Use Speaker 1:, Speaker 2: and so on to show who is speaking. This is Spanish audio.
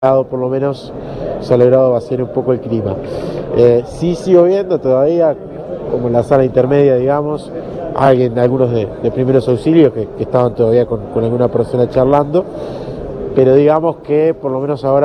Speaker 1: por lo menos se ha logrado vaciar un poco el clima. Sí sigo viendo todavía, como en la sala intermedia, digamos, algunos de primeros auxilios que estaban todavía con alguna persona charlando, pero digamos que por lo menos ahora